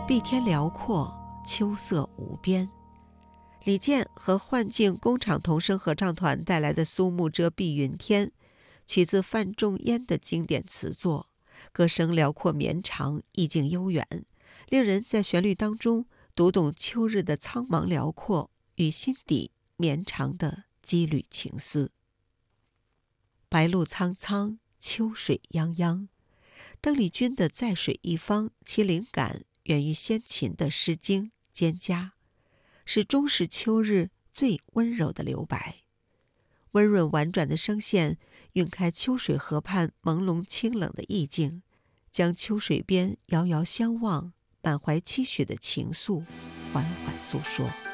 碧天辽阔，秋色无边。李健和幻境工厂童声合唱团带来的苏幕遮碧云天，取自范仲淹的经典词作，歌声辽阔绵长，意境悠远，令人在旋律当中读懂秋日的苍茫辽阔与心底绵长的羁旅情思。白露苍苍，秋水泱泱。邓丽君的在水一方，其灵感源于先秦的《诗经》《蒹葭》，是中式秋日最温柔的留白。温润婉转的声线晕开秋水河畔朦胧清冷的意境，将秋水边遥遥相望满怀期许的情愫缓缓诉说。